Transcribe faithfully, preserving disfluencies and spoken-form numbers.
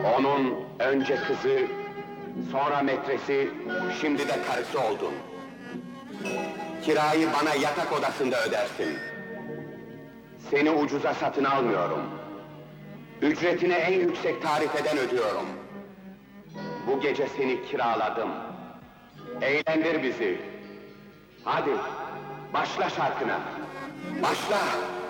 Onun önce kızı, sonra metresi, şimdi de karısı oldun. Kirayı bana yatak odasında ödersin. Seni ucuza satın almıyorum. Ücretini en yüksek tarifeden ödüyorum. Bu gece seni kiraladım. Eğlendir bizi. Hadi, başla şarkına. Başla!